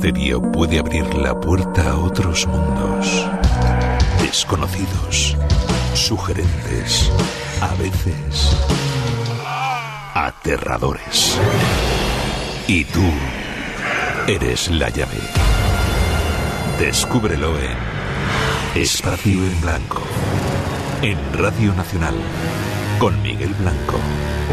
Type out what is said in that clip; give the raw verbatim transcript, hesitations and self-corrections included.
misterio puede abrir la puerta a otros mundos. Desconocidos, sugerentes, a veces aterradores. Y tú eres la llave. Descúbrelo en Espacio en Blanco, en Radio Nacional, con Miguel Blanco.